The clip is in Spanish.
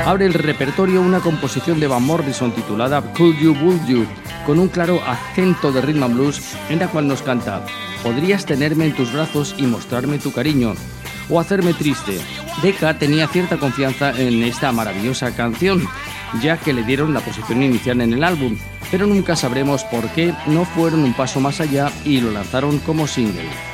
Abre el repertorio una composición de Van Morrison titulada Could You, Would You, con un claro acento de rhythm and blues en la cual nos canta: podrías tenerme en tus brazos y mostrarme tu cariño, o hacerme triste. Decca tenía cierta confianza en esta maravillosa canción, ya que le dieron la posición inicial en el álbum, pero nunca sabremos por qué no fueron un paso más allá y lo lanzaron como single.